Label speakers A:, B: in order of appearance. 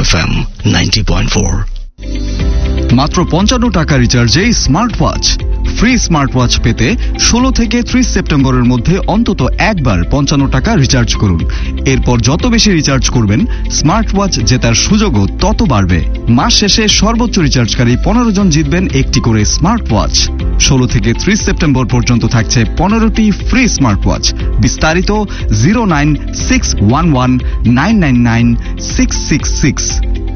A: FM 90.4।
B: মাত্র 55 টাকা রিচার্জে smart watch. Free smart watch পেতে 16 থেকে 30 সেপ্টেম্বরের মধ্যে অন্তত একবার 55 টাকা রিচার্জ করুন। এরপর যত বেশি রিচার্জ করবেন স্মার্ট ওয়াচ জেতার সুযোগও তত বাড়বে। মাস শেষে সর্বোচ্চ রিচার্জকারী 15 জন জিতবেন একটি করে স্মার্ট ওয়াচ। 16 থেকে 30 সেপ্টেম্বর পর্যন্ত থাকছে 15টি ফ্রি স্মার্ট ওয়াচ। বিস্তারিত 09611999666।